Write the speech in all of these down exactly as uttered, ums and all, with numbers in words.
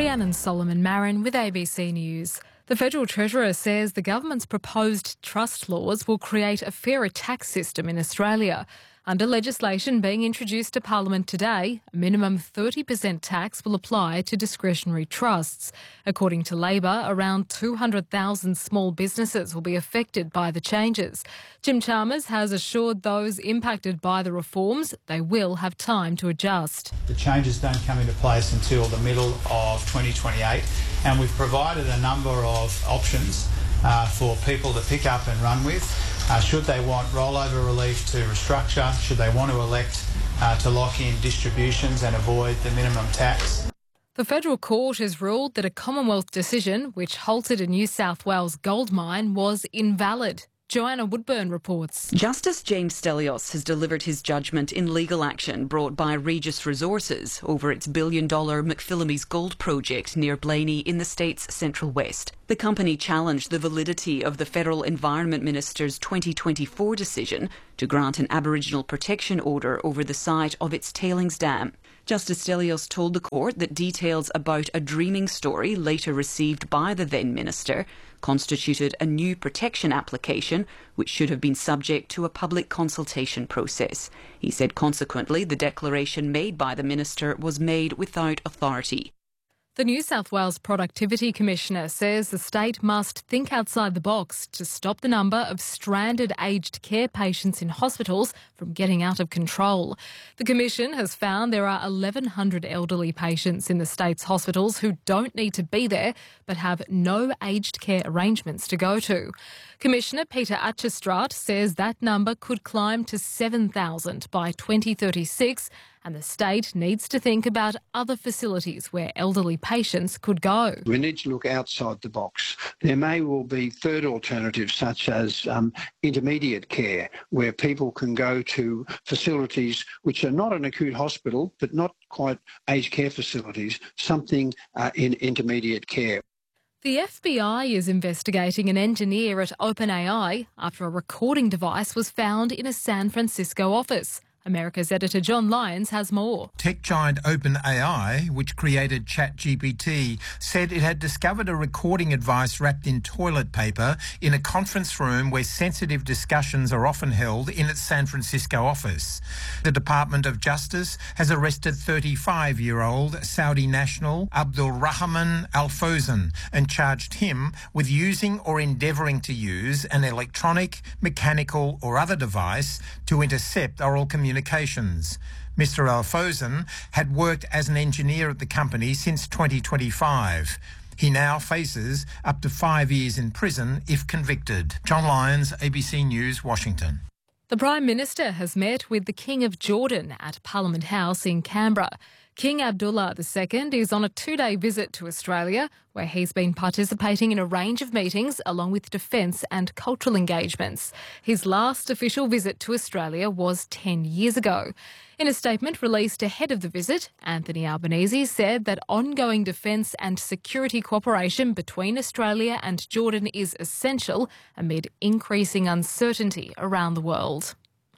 Rhiannon Solomon Marin with A B C News. The Federal Treasurer says the government's proposed trust laws will create a fairer tax system in Australia. Under legislation being introduced to Parliament today, a minimum thirty percent tax will apply to discretionary trusts. According to Labor, around two hundred thousand small businesses will be affected by the changes. Jim Chalmers has assured those impacted by the reforms they will have time to adjust. The changes don't come into place until the middle of twenty twenty-eight, and we've provided a number of options uh, for people to pick up and run with. Uh, should they want rollover relief to restructure, should they want to elect uh, to lock in distributions and avoid the minimum tax. The Federal Court has ruled that a Commonwealth decision which halted a New South Wales gold mine was invalid. Joanna Woodburn reports. Justice James Stelios has delivered his judgment in legal action brought by Regis Resources over its billion-dollar McPhillamys gold project near Blaney in the state's central west. The company challenged the validity of the Federal Environment Minister's twenty twenty-four decision to grant an Aboriginal protection order over the site of its tailings dam. Justice Stelios told the court that details about a dreaming story later received by the then minister constituted a new protection application which should have been subject to a public consultation process. He said consequently the declaration made by the minister was made without authority. The New South Wales Productivity Commissioner says the state must think outside the box to stop the number of stranded aged care patients in hospitals from getting out of control. The Commission has found there are eleven hundred elderly patients in the state's hospitals who don't need to be there but have no aged care arrangements to go to. Commissioner Peter Atchestrat says that number could climb to seven thousand by twenty thirty-six, and the state needs to think about other facilities where elderly patients could go. We need to look outside the box. There may well be third alternatives such as um, intermediate care, where people can go to facilities which are not an acute hospital but not quite aged care facilities, something uh, in intermediate care. The F B I is investigating an engineer at OpenAI after a recording device was found in a San Francisco office. America's editor John Lyons has more. Tech giant OpenAI, which created ChatGPT, said it had discovered a recording device wrapped in toilet paper in a conference room where sensitive discussions are often held in its San Francisco office. The Department of Justice has arrested thirty-five-year-old Saudi national Abdul Rahman Al Fawzan and charged him with using or endeavouring to use an electronic, mechanical or other device to intercept oral communication. Communications. Mister Al Fawzan had worked as an engineer at the company since twenty twenty-five. He now faces up to five years in prison if convicted. John Lyons, A B C News, Washington. The Prime Minister has met with the King of Jordan at Parliament House in Canberra. King Abdullah the Second is on a two-day visit to Australia, where he's been participating in a range of meetings along with defence and cultural engagements. His last official visit to Australia was ten years ago. In a statement released ahead of the visit, Anthony Albanese said that ongoing defence and security cooperation between Australia and Jordan is essential amid increasing uncertainty around the world.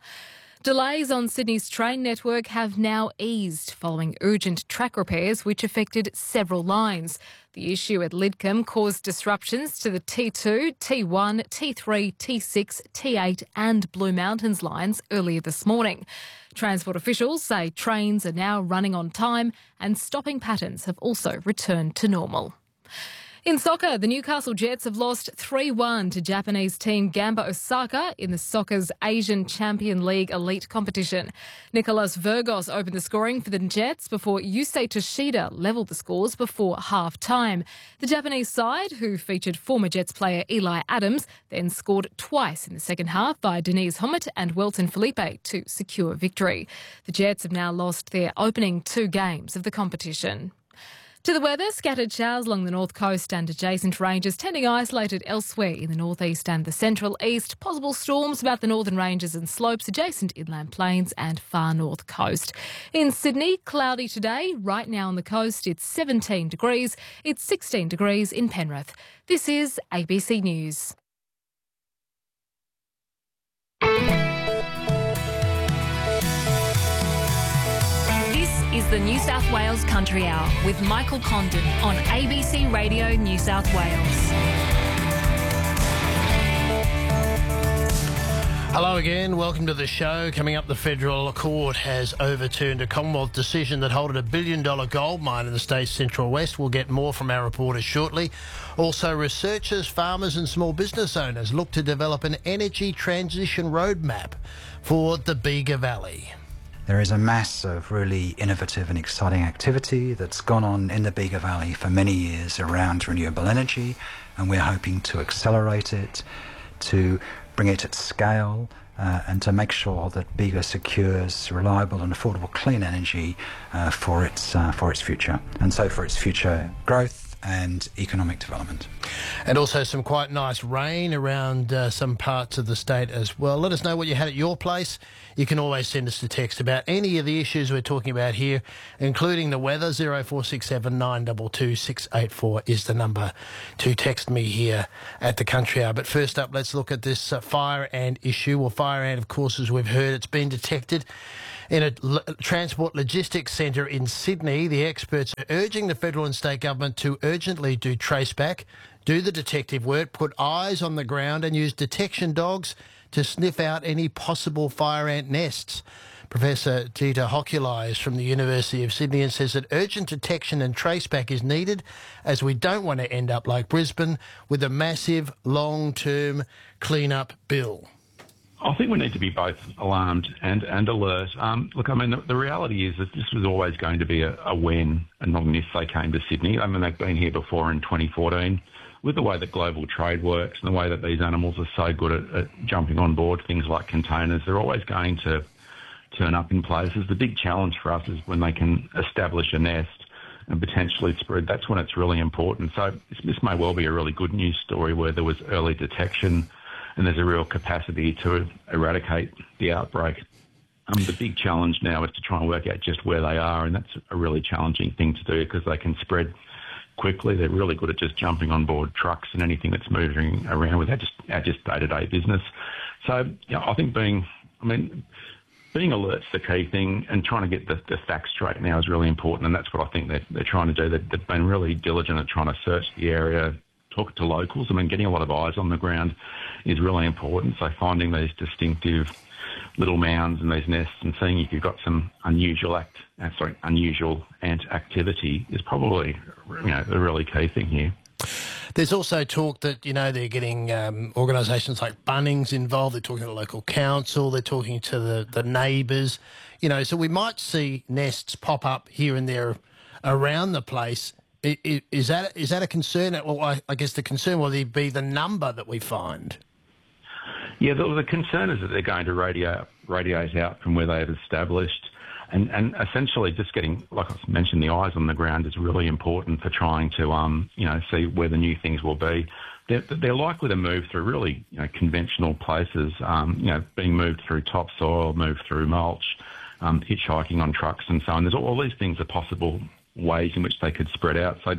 Delays on Sydney's train network have now eased following urgent track repairs which affected several lines. The issue at Lidcombe caused disruptions to the T two, T one, T three, T six, T eight and Blue Mountains lines earlier this morning. Transport officials say trains are now running on time and stopping patterns have also returned to normal. In soccer, the Newcastle Jets have lost three one to Japanese team Gamba Osaka in the soccer's Asian Champion League elite competition. Nicolas Virgos opened the scoring for the Jets before Yusei Toshida levelled the scores before half-time. The Japanese side, who featured former Jets player Eli Adams, then scored twice in the second half by Denise Hommett and Welton Felipe to secure victory. The Jets have now lost their opening two games of the competition. To the weather, scattered showers along the north coast and adjacent ranges, tending isolated elsewhere in the northeast and the central east. Possible storms about the northern ranges and slopes, adjacent inland plains and far north coast. In Sydney, cloudy today. Right now on the coast, it's seventeen degrees. It's sixteen degrees in Penrith. This is A B C News. This is the the New South Wales Country Hour with Michael Condon on A B C Radio New South Wales. Hello again, welcome to the show. Coming up, the Federal Court has overturned a Commonwealth decision that halted a billion dollar gold mine in the state's Central West. We'll get more from our reporters shortly. Also, researchers, farmers and small business owners look to develop an energy transition roadmap for the Bega Valley. There is a mass of really innovative and exciting activity that's gone on in the Bega Valley for many years around renewable energy, and we're hoping to accelerate it, to bring it at scale, uh, and to make sure that Bega secures reliable and affordable clean energy uh, for its uh, for its future, and so for its future growth and economic development. And also some quite nice rain around uh, some parts of the state as well. Let us know what you had at your place. You can always send us a text about any of the issues we're talking about here, including the weather. zero four six seven nine two two six eight four is the number to text me here at the Country Hour. But first up, let's look at this uh, fire ant issue. Well, fire ant, of course, as we've heard, it's been detected in a l- transport logistics centre in Sydney. The experts are urging the federal and state government to urgently do traceback, do the detective work, put eyes on the ground and use detection dogs to sniff out any possible fire ant nests. Professor Dieter Hoculi is from the University of Sydney and says that urgent detection and traceback is needed, as we don't want to end up like Brisbane with a massive long-term clean-up bill. I think we need to be both alarmed and, and alert. Um, look, I mean, the, the reality is that this was always going to be a, a when and not an if they came to Sydney. I mean, they've been here before in twenty fourteen. With the way that global trade works and the way that these animals are so good at, at jumping on board things like containers, they're always going to turn up in places. The big challenge for us is when they can establish a nest and potentially spread. That's when it's really important. So this, this may well be a really good news story where there was early detection and there's a real capacity to eradicate the outbreak. Um, the big challenge now is to try and work out just where they are, and that's a really challenging thing to do because they can spread quickly. They're really good at just jumping on board trucks and anything that's moving around with our just, our just day-to-day business. So, you know, I think being, I mean, being alert's the key thing, and trying to get the, the facts straight now is really important, and that's what I think they're, they're trying to do. They've, they've been really diligent at trying to search the area, talk to locals. I mean, getting a lot of eyes on the ground is really important. So finding these distinctive little mounds and these nests and seeing if you've got some unusual act, uh, sorry, unusual ant activity is probably, you know, the really key thing here. There's also talk that, you know, they're getting um, organisations like Bunnings involved. They're talking to the local council. They're talking to the, the neighbours. You know, so we might see nests pop up here and there around the place. Is that is that a concern? Well, I, I guess the concern will be the number that we find. Yeah, the, the concern is that they're going to radiate, radiate out from where they've established. And, and essentially just getting, like I mentioned, the eyes on the ground is really important for trying to, um, you know, see where the new things will be. They're, they're likely to move through really, you know, conventional places, um, you know, being moved through topsoil, moved through mulch, um, hitchhiking on trucks and so on. There's all, all these things are possible ways in which they could spread out. So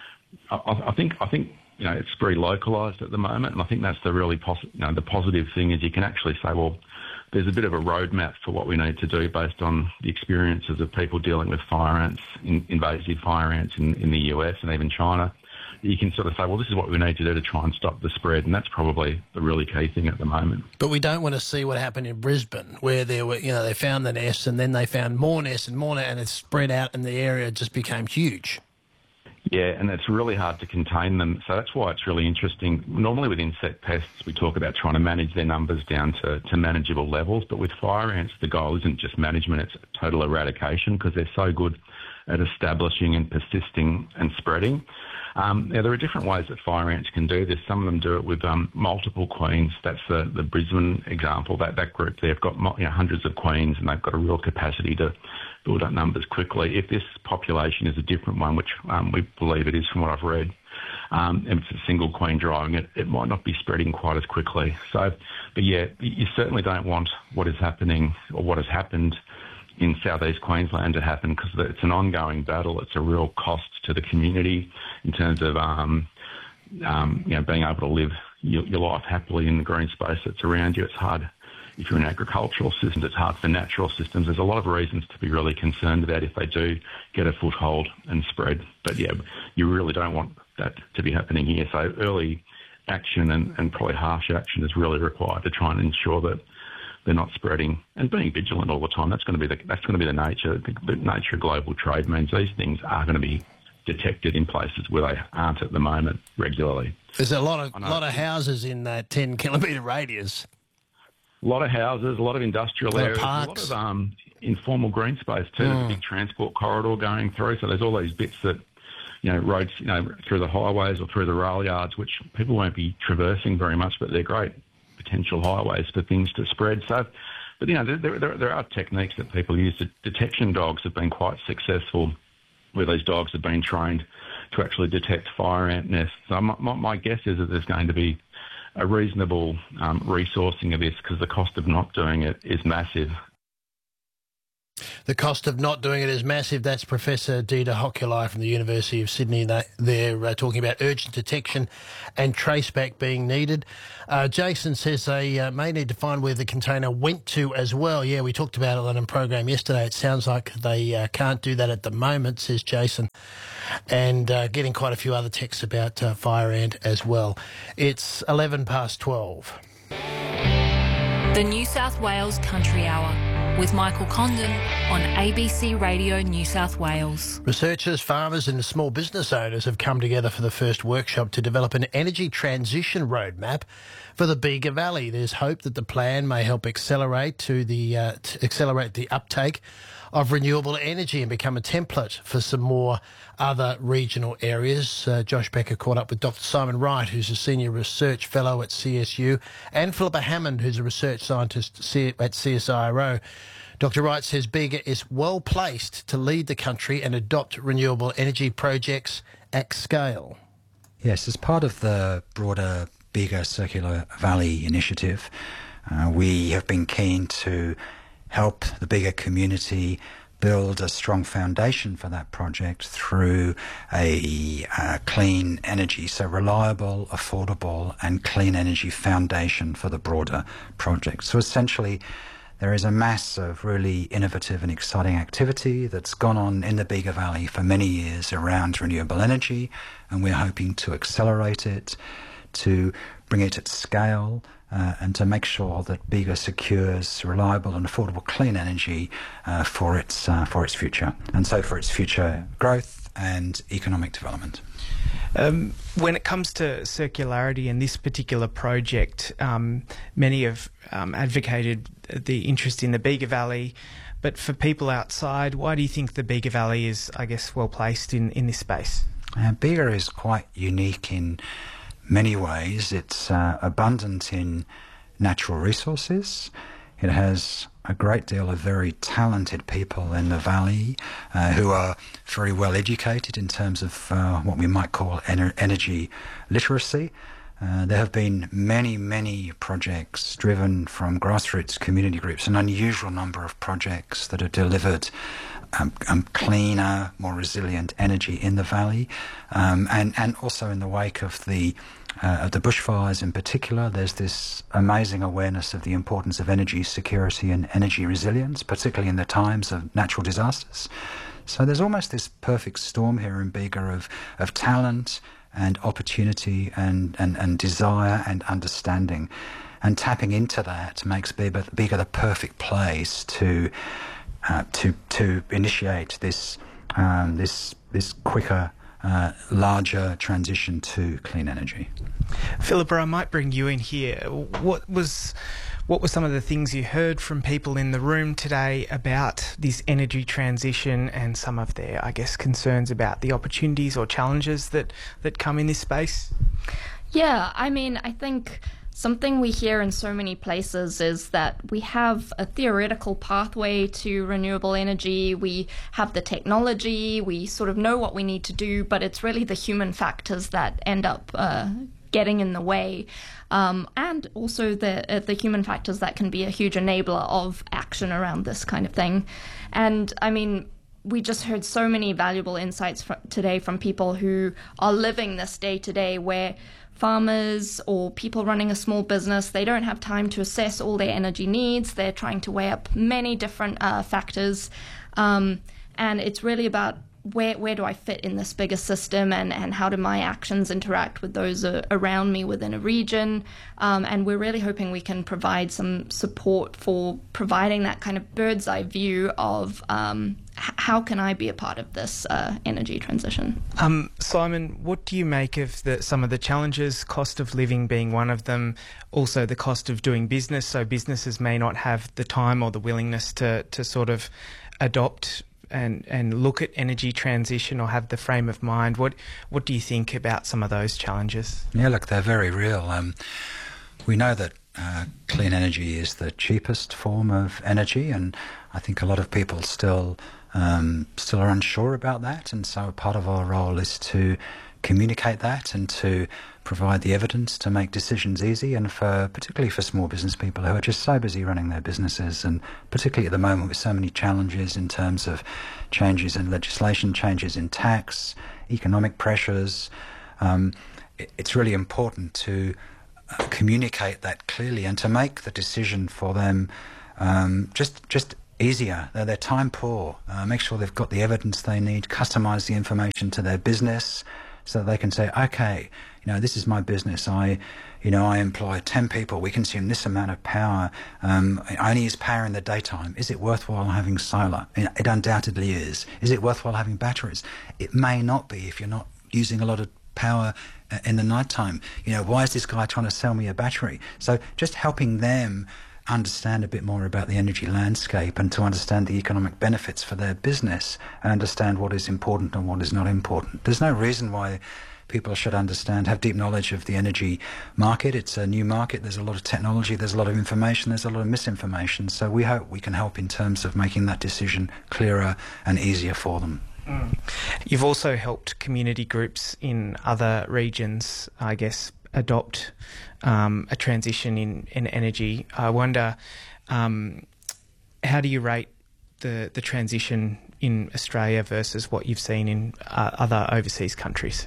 I, I think, I think, you know, it's very localised at the moment, and I think that's the really, pos- you know, the positive thing is you can actually say, well, there's a bit of a roadmap for what we need to do based on the experiences of people dealing with fire ants, in, invasive fire ants in, in the U S and even China. You can sort of say, well, this is what we need to do to try and stop the spread, and that's probably the really key thing at the moment. But we don't want to see what happened in Brisbane, where there were, you know, they found the nests and then they found more nests and more nests, and it spread out and the area just became huge. Yeah, and it's really hard to contain them. So that's why it's really interesting. Normally with insect pests, we talk about trying to manage their numbers down to, to manageable levels. But with fire ants, the goal isn't just management, it's total eradication because they're so good at establishing and persisting and spreading. Um, now, there are different ways that fire ants can do this. Some of them do it with um, multiple queens. That's the, the Brisbane example. That, that group, they've got, you know, hundreds of queens and they've got a real capacity to build up numbers quickly. If this population is a different one, which um, we believe it is from what I've read, um, and it's a single queen driving it, it might not be spreading quite as quickly. So, but yeah, you certainly don't want what is happening or what has happened in southeast Queensland to happen because it's an ongoing battle. It's a real cost to the community in terms of um, um, you know, being able to live your, your life happily in the green space that's around you. It's hard if you're in agricultural systems, it's hard for natural systems. There's a lot of reasons to be really concerned about if they do get a foothold and spread. But yeah, you really don't want that to be happening here. So early action and, and probably harsh action is really required to try and ensure that they're not spreading, and being vigilant all the time. That's going to be the that's going to be the nature. The, the nature of global trade means these things are going to be detected in places where they aren't at the moment regularly. There's a lot of lot of houses in that ten kilometre radius. A lot of houses, a lot of industrial a lot areas, of a lot of um, informal green space too. Mm. There's a big transport corridor going through, so there's all these bits that, you know, roads, you know, through the highways or through the rail yards, which people won't be traversing very much, but they're great potential highways for things to spread. So, but you know, there, there, there are techniques that people use. Detection dogs have been quite successful, where these dogs have been trained to actually detect fire ant nests. So my, my guess is that there's going to be a reasonable um, resourcing of this, because the cost of not doing it is massive. The cost of not doing it is massive. That's Professor Dita Hokulai from the University of Sydney. They're uh, talking about urgent detection and traceback being needed. Uh, Jason says they uh, may need to find where the container went to as well. Yeah, we talked about it on a program yesterday. It sounds like they uh, can't do that at the moment, says Jason. And uh, getting quite a few other texts about uh, fire ant as well. It's eleven past twelve. The New South Wales Country Hour with Michael Condon on A B C Radio New South Wales. Researchers, farmers and small business owners have come together for the first workshop to develop an energy transition roadmap for the Bega Valley. There's hope that the plan may help accelerate to the uh, to accelerate the uptake of renewable energy and become a template for some more other regional areas. Uh, Josh Becker caught up with Doctor Simon Wright, who's a Senior Research Fellow at C S U, and Philippa Hammond, who's a Research Scientist at C S I R O. Doctor Wright says Bega is well placed to lead the country and adopt renewable energy projects at scale. Yes, as part of the broader Bega Circular Valley initiative, uh, we have been keen to help the Bega community build a strong foundation for that project through a uh, clean energy, so reliable, affordable and clean energy foundation for the broader project. So essentially, there is a mass of really innovative and exciting activity that's gone on in the Bega Valley for many years around renewable energy, and we're hoping to accelerate it, to bring it at scale, Uh, and to make sure that Bega secures reliable and affordable clean energy uh, for its uh, for its future, and so for its future growth and economic development. Um, when it comes to circularity in this particular project, um, many have um, advocated the interest in the Bega Valley, but for people outside, why do you think the Bega Valley is, I guess, well placed in, in this space? Uh, Bega is quite unique in many ways. It's uh, abundant in natural resources. It has a great deal of very talented people in the valley uh, who are very well educated in terms of uh, what we might call ener- energy literacy. Uh, there have been many, many projects driven from grassroots community groups, an unusual number of projects that have delivered um, um, cleaner, more resilient energy in the valley, um, and, and also in the wake of the Uh, of the bushfires in particular. There's this amazing awareness of the importance of energy security and energy resilience, particularly in the times of natural disasters. So there's almost this perfect storm here in Bega of, of talent and opportunity and, and, and desire and understanding. And tapping into that makes Bega, Bega the perfect place to uh, to to initiate this um, this this quicker Uh, larger transition to clean energy. Philippa, I might bring you in here. What was what were some of the things you heard from people in the room today about this energy transition and some of their, I guess, concerns about the opportunities or challenges that, that come in this space? Yeah, I mean, I think something we hear in so many places is that we have a theoretical pathway to renewable energy, we have the technology, we sort of know what we need to do, but it's really the human factors that end up uh, getting in the way. Um, and also the uh, the human factors that can be a huge enabler of action around this kind of thing. And I mean, we just heard so many valuable insights fr- today from people who are living this day to day, where farmers or people running a small business, they don't have time to assess all their energy needs. They're trying to weigh up many different uh, factors. Um, and it's really about where where do I fit in this bigger system, and, and how do my actions interact with those uh, around me within a region. Um, and we're really hoping we can provide some support for providing that kind of bird's eye view of um, h- how can I be a part of this uh, energy transition. Um, Simon, what do you make of the, some of the challenges, cost of living being one of them, also the cost of doing business, so businesses may not have the time or the willingness to, to sort of adopt and and look at energy transition or have the frame of mind? What what do you think about some of those challenges? Yeah, look, they're very real. Um, we know that uh, clean energy is the cheapest form of energy, and I think a lot of people still um, still are unsure about that, and so part of our role is to communicate that and to provide the evidence to make decisions easy, and for particularly for small business people who are just so busy running their businesses, and particularly at the moment with so many challenges in terms of changes in legislation, changes in tax, economic pressures. Um, it, it's really important to uh, communicate that clearly and to make the decision for them um, just just easier. They're, they're time poor. Uh, make sure they've got the evidence they need, customise the information to their business, so that they can say, okay, you know, this is my business. I, you know, I employ ten people. We consume this amount of power. Um, I only use power in the daytime. Is it worthwhile having solar? It undoubtedly is. Is it worthwhile having batteries? It may not be if you're not using a lot of power in the nighttime. You know, why is this guy trying to sell me a battery? So just helping them understand a bit more about the energy landscape and to understand the economic benefits for their business and understand what is important and what is not important. There's no reason why people should understand, have deep knowledge of the energy market. It's a new market. There's a lot of technology. There's a lot of information. There's a lot of misinformation. So we hope we can help in terms of making that decision clearer and easier for them. Mm. You've also helped community groups in other regions, I guess, adopt um, a transition in, in energy. I wonder, um, how do you rate the, the transition in Australia versus what you've seen in uh, other overseas countries?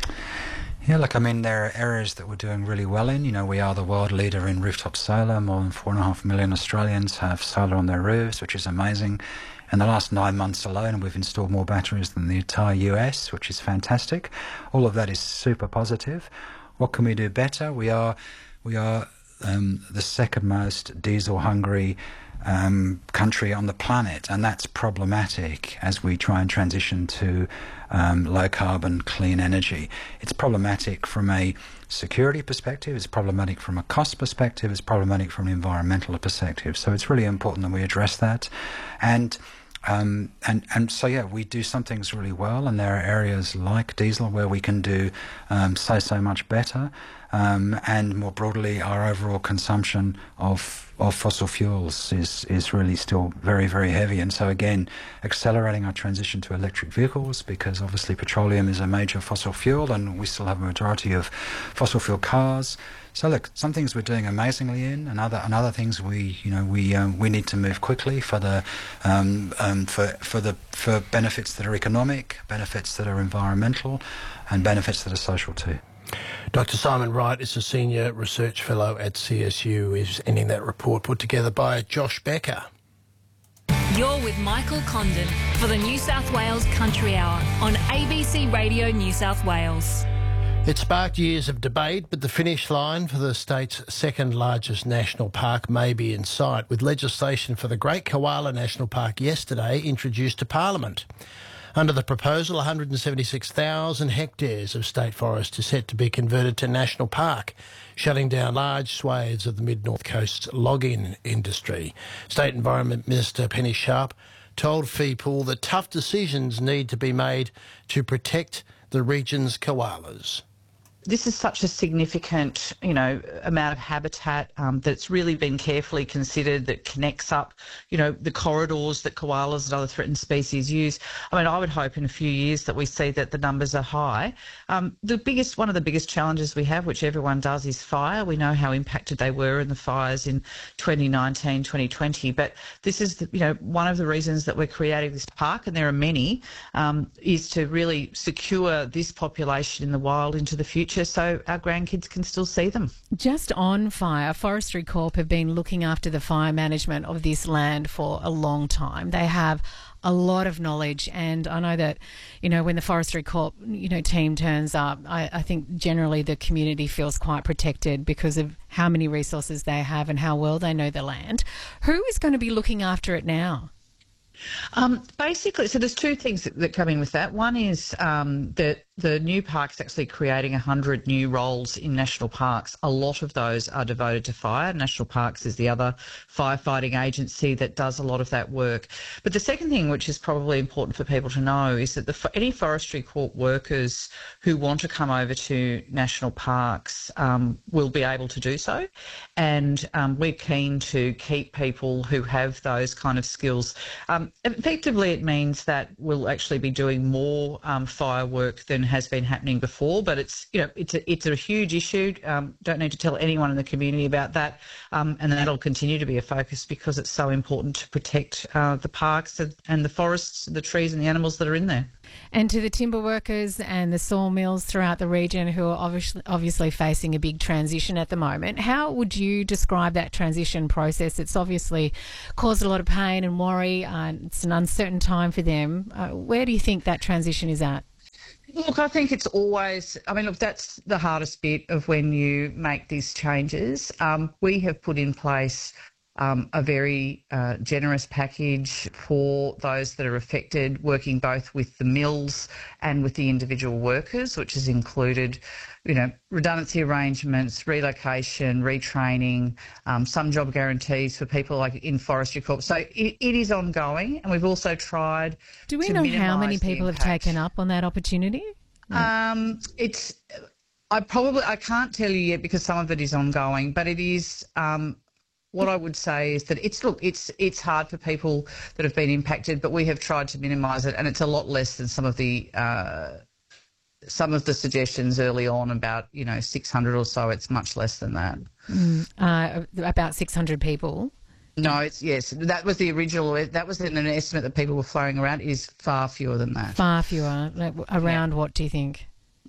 Yeah, look, I mean, there are areas that we're doing really well in. You know, we are the world leader in rooftop solar. More than four and a half million Australians have solar on their roofs, which is amazing. In the last nine months alone, we've installed more batteries than the entire U S, which is fantastic. All of that is super positive. What can we do better? We are, we are um, the second most diesel-hungry um, country on the planet, and that's problematic as we try and transition to um, low-carbon, clean energy. It's problematic from a security perspective, it's problematic from a cost perspective, it's problematic from an environmental perspective. So it's really important that we address that. And Um, and, and so, yeah, we do some things really well, and there are areas like diesel where we can do um, so, so much better. Um, and more broadly, our overall consumption of, of fossil fuels is, is really still very, very heavy. And so, again, accelerating our transition to electric vehicles, because obviously petroleum is a major fossil fuel and we still have a majority of fossil fuel cars. So look, some things we're doing amazingly in, and other and other things we, you know, we um, we need to move quickly for the um, um, for for the for benefits that are economic, benefits that are environmental, and benefits that are social too. Doctor Simon Wright is a Senior Research Fellow at C S U, is ending that report put together by Josh Becker. You're with Michael Condon for the New South Wales Country Hour on A B C Radio New South Wales. It sparked years of debate, but the finish line for the state's second largest national park may be in sight, with legislation for the Great Koala National Park yesterday introduced to Parliament. Under the proposal, one hundred seventy-six thousand hectares of state forest is set to be converted to national park, shutting down large swathes of the mid-north coast's logging industry. State Environment Minister Penny Sharp told Fee Pool that tough decisions need to be made to protect the region's koalas. This is such a significant, you know, amount of habitat um, that's really been carefully considered, that connects up, you know, the corridors that koalas and other threatened species use. I mean, I would hope in a few years that we see that the numbers are high. Um, the biggest, one of the biggest challenges we have, which everyone does, is fire. We know how impacted they were in the fires in twenty nineteen, twenty twenty, but this is, the, you know, one of the reasons that we're creating this park, and there are many, um, is to really secure this population in the wild into the future. future so our grandkids can still see them. Just on fire, Forestry Corp have been looking after the fire management of this land for a long time. They have a lot of knowledge, and I know that, you know, when the Forestry Corp, you know, team turns up, I, I think generally the community feels quite protected because of how many resources they have and how well they know the land. Who is going to be looking after it now? Um, basically, so there's two things that, that come in with that. One is um, that the new park's actually creating one hundred new roles in national parks. A lot of those are devoted to fire. National Parks is the other firefighting agency that does a lot of that work. But the second thing, which is probably important for people to know, is that the, any Forestry Corp workers who want to come over to national parks um, will be able to do so. And um, we're keen to keep people who have those kind of skills. Um, effectively, it means that we'll actually be doing more um, fire work than has been happening before, but it's, you know, it's a, it's a huge issue. Um, don't need to tell anyone in the community about that, um, and that'll continue to be a focus because it's so important to protect uh, the parks and, and the forests, the trees and the animals that are in there. And to the timber workers and the sawmills throughout the region who are obviously, obviously facing a big transition at the moment, how would you describe that transition process? It's obviously caused a lot of pain and worry. Uh, it's an uncertain time for them. Uh, where do you think that transition is at? Look, I think it's always, I mean, look, that's the hardest bit of when you make these changes. Um, we have put in place um, a very uh, generous package for those that are affected, working both with the mills and with the individual workers, which has included, you know, redundancy arrangements, relocation, retraining, um, some job guarantees for people like in Forestry Corp. So it, it is ongoing, and we've also tried. Do we to know how many people have impact. taken up on that opportunity? Um, it's, I probably, I can't tell you yet because some of it is ongoing, but it is, um, what I would say is that it's, look, it's it's hard for people that have been impacted, but we have tried to minimise it, and it's a lot less than some of the uh, some of the suggestions early on about, you know, six hundred or so. It's much less than that. Mm, uh, about six hundred people. No, it's yes. That was the original. That was an estimate that people were throwing around. It is far fewer than that. Far fewer. Around yeah. What do you think?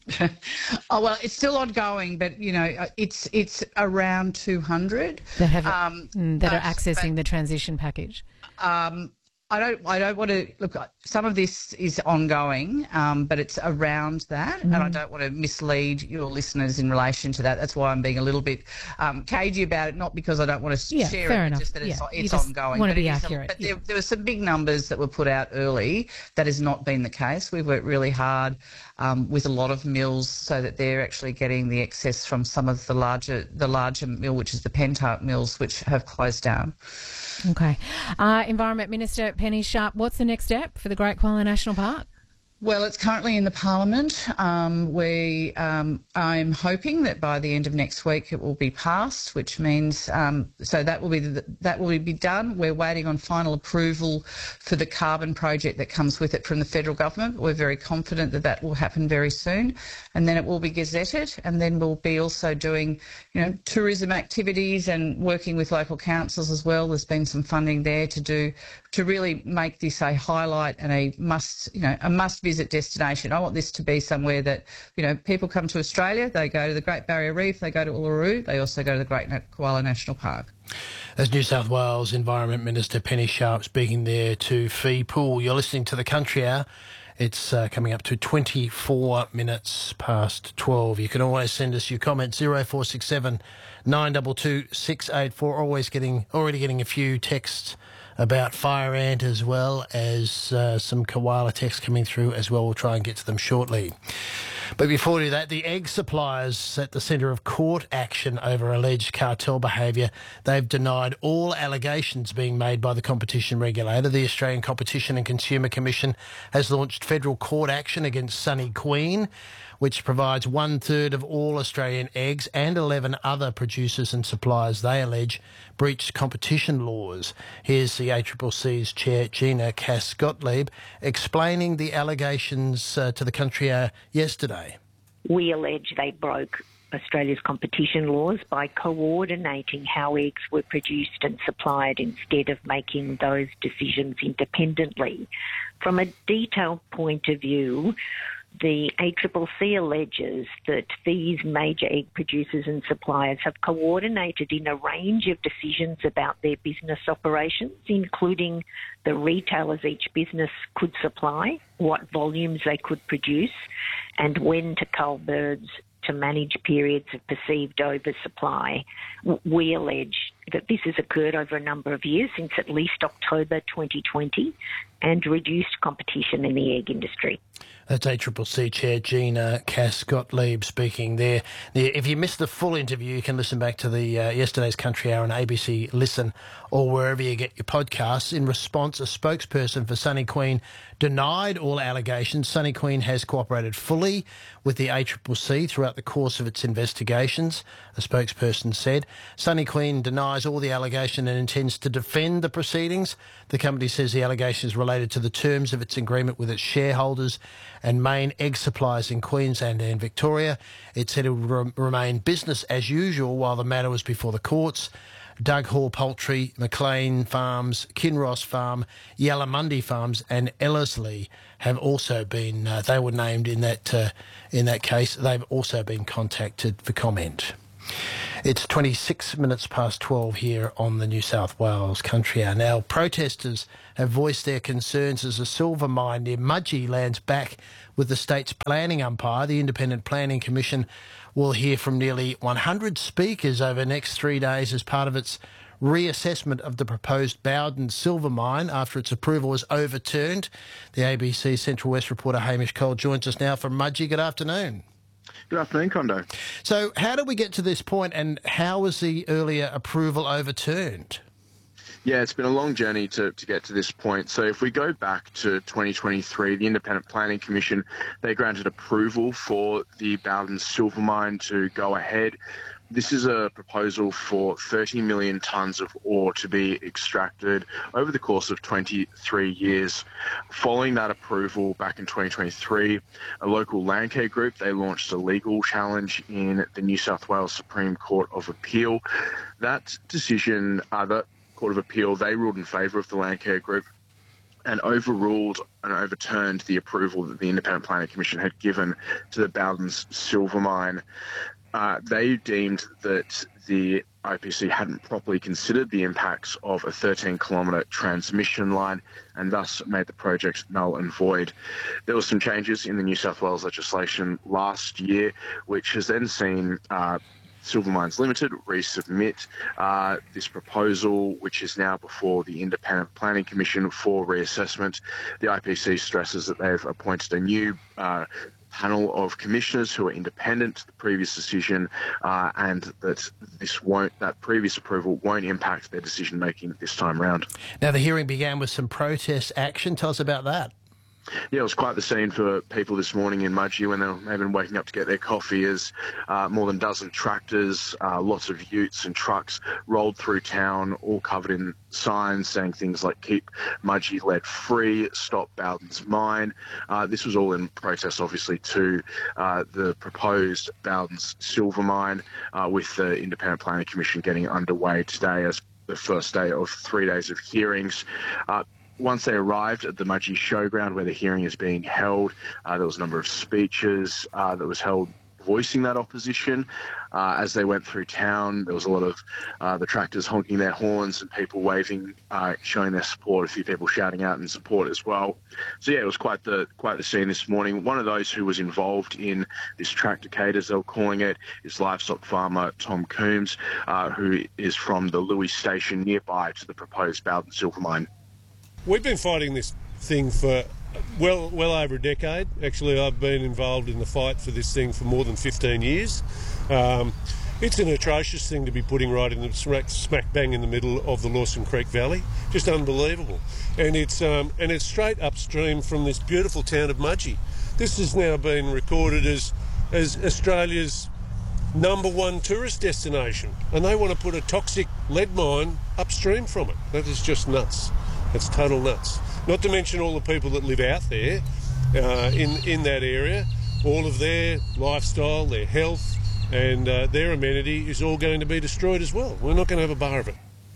Oh well, it's still ongoing, but you know, it's it's around two hundred that have um, that but, are accessing but, the transition package. Um, I don't. I don't want to look. Some of this is ongoing, um, but it's around that, mm. and I don't want to mislead your listeners in relation to that. That's why I'm being a little bit um, cagey about it. Not because I don't want to yeah, share fair it, enough. but just that it's, yeah. it's just ongoing. Want but to be it accurate. A, but yeah. there, there were some big numbers that were put out early. That has not been the case. We've worked really hard um, with a lot of mills so that they're actually getting the excess from some of the larger the larger mill, which is the Pentarp mills, which have closed down. Okay. Uh, Environment Minister Penny Sharp, what's the next step for the Great Koala National Park? Well, it's currently in the Parliament. Um, we, um, I'm hoping that by the end of next week it will be passed, which means um, so that will be the, that will be done. We're waiting on final approval for the carbon project that comes with it from the federal government. We're very confident that that will happen very soon, and then it will be gazetted, and then we'll be also doing, you know, tourism activities and working with local councils as well. There's been some funding there to do to really make this a highlight and a must, you know, a must visit destination. I want this to be somewhere that, you know, people come to Australia, they go to the Great Barrier Reef, they go to Uluru, they also go to the Great Koala National Park. As New South Wales Environment Minister Penny Sharp speaking there to Fee Poole. You're listening to the Country Hour. It's uh, coming up to twenty-four minutes past twelve. You can always send us your comments, zero four six seven nine two two six eight four. Always getting, already getting a few texts about fire ant as well as uh, some koala texts coming through as well. We'll try and get to them shortly. But before we do that, the egg suppliers at the centre of court action over alleged cartel behaviour. They've denied all allegations being made by the competition regulator. The Australian Competition and Consumer Commission has launched federal court action against Sunny Queen, which provides one-third of all Australian eggs, and eleven other producers and suppliers they allege breached competition laws. Here's the A C C C's chair, Gina Cass-Gottlieb, explaining the allegations uh, to the Country Hour yesterday. We allege they broke Australia's competition laws by coordinating how eggs were produced and supplied instead of making those decisions independently. From a detailed point of view, the A C C C alleges that these major egg producers and suppliers have coordinated in a range of decisions about their business operations, including the retailers each business could supply, what volumes they could produce, and when to cull birds to manage periods of perceived oversupply. We allege that this has occurred over a number of years, since at least October twenty twenty, and reduced competition in the egg industry. That's A C C C Chair Gina Cass-Gottlieb speaking there. If you missed the full interview, you can listen back to the uh, yesterday's Country Hour on A B C Listen or wherever you get your podcasts. In response, a spokesperson for Sunny Queen denied all allegations. Sunny Queen has cooperated fully with the A C C C throughout the course of its investigations, a spokesperson said. Sunny Queen denies all the allegations and intends to defend the proceedings. The company says the allegations related to the terms of its agreement with its shareholders and main egg suppliers in Queensland and Victoria. It said it would re- remain business as usual while the matter was before the courts. Doug Hall Poultry, McLean Farms, Kinross Farm, Yallamundi Farms and Ellerslie have also been, uh, they were named in that, uh, in that case. They've also been contacted for comment. It's twenty-six minutes past twelve here on the New South Wales Country Hour. Now, protesters have voiced their concerns as a silver mine near Mudgee lands back with the state's planning umpire. The Independent Planning Commission will hear from nearly one hundred speakers over the next three days as part of its reassessment of the proposed Bowden silver mine after its approval was overturned. The A B C Central West reporter Hamish Cole joins us now from Mudgee. Good afternoon. Good afternoon, Condo. So how did we get to this point and how was the earlier approval overturned? Yeah, it's been a long journey to, to get to this point. So if we go back to twenty twenty-three, the Independent Planning Commission, they granted approval for the Bowden silver mine to go ahead. This is a proposal for thirty million tonnes of ore to be extracted over the course of twenty-three years. Following that approval back in twenty twenty-three, a local landcare group, they launched a legal challenge in the New South Wales Supreme Court of Appeal. That decision, uh, that Court of Appeal, they ruled in favour of the landcare group and overruled and overturned the approval that the Independent Planning Commission had given to the Bowden's silver mine. Uh, they deemed that the I P C hadn't properly considered the impacts of a thirteen kilometre transmission line and thus made the project null and void. There were some changes in the New South Wales legislation last year, which has then seen uh, Silver Mines Limited resubmit uh, this proposal, which is now before the Independent Planning Commission for reassessment. The I P C stresses that they've appointed a new uh, panel of commissioners who are independent to the previous decision, uh, and that this won't, that previous approval won't impact their decision making this time round. Now, the hearing began with some protest action. Tell us about that. Yeah, it was quite the scene for people this morning in Mudgee when they were maybe waking up to get their coffee as uh, more than a dozen tractors, uh, lots of utes and trucks rolled through town, all covered in signs saying things like "Keep Mudgee Lead Free," "Stop Bowden's Mine." Uh, this was all in protest, obviously, to uh, the proposed Bowden's silver mine, uh, with the Independent Planning Commission getting underway today as the first day of three days of hearings. Uh, Once they arrived at the Mudgee Showground where the hearing is being held, uh, there was a number of speeches uh, that was held voicing that opposition. Uh, as they went through town, there was a lot of uh, the tractors honking their horns and people waving, uh, showing their support, a few people shouting out in support as well. So yeah, it was quite the quite the scene this morning. One of those who was involved in this tractorcade, as they were calling it, is livestock farmer Tom Coombs, uh, who is from the Lewis station nearby to the proposed Bowden silver mine. We've been fighting this thing for well well over a decade. Actually, I've been involved in the fight for this thing for more than fifteen years. Um, it's an atrocious thing to be putting right in the smack, smack bang in the middle of the Lawson Creek Valley. Just unbelievable. And it's um, and it's straight upstream from this beautiful town of Mudgee. This has now been recorded as as Australia's number one tourist destination, and they want to put a toxic lead mine upstream from it. That is just nuts. It's total nuts. Not to mention all the people that live out there uh, in, in that area. All of their lifestyle, their health and uh, their amenity is all going to be destroyed as well. We're not going to have a bar of it.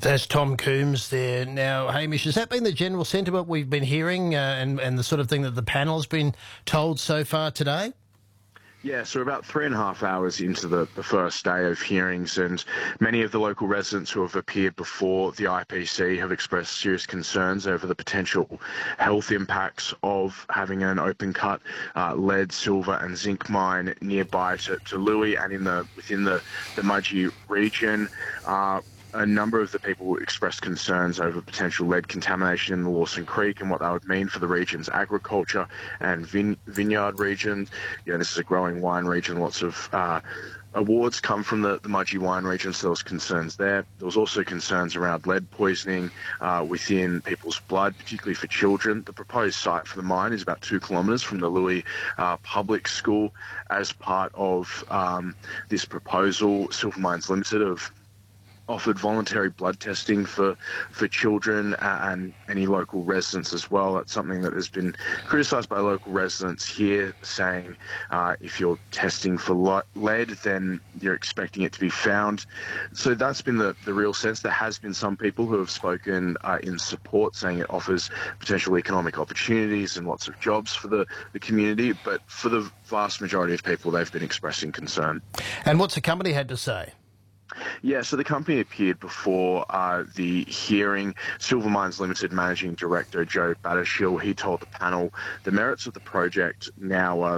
That's Tom Coombs there. Now, Hamish, has that been the general sentiment we've been hearing uh, and, and the sort of thing that the panel's been told so far today? Yeah, so about three and a half hours into the, the first day of hearings, and many of the local residents who have appeared before the I P C have expressed serious concerns over the potential health impacts of having an open-cut uh, lead, silver and zinc mine nearby to, to Looe and in the within the, the Mudgee region. Uh, A number of the people expressed concerns over potential lead contamination in the Lawson Creek and what that would mean for the region's agriculture and vine- vineyard region. You know, this is a growing wine region. Lots of uh, awards come from the, the Mudgee wine region, so there was concerns there. There was also concerns around lead poisoning uh, within people's blood, particularly for children. The proposed site for the mine is about two kilometres from the Looe uh, Public School. As part of um, this proposal, Silver Mines Limited have offered voluntary blood testing for for children and any local residents as well. That's something that has been criticised by local residents here, saying uh, if you're testing for lead, then you're expecting it to be found. So that's been the, the real sense. There has been some people who have spoken uh, in support, saying it offers potential economic opportunities and lots of jobs for the, the community, but for the vast majority of people, they've been expressing concern. And what's the company had to say? Yeah, so the company appeared before uh, the hearing. Silver Mines Limited Managing Director Joe Battershill, he told the panel the merits of the project now are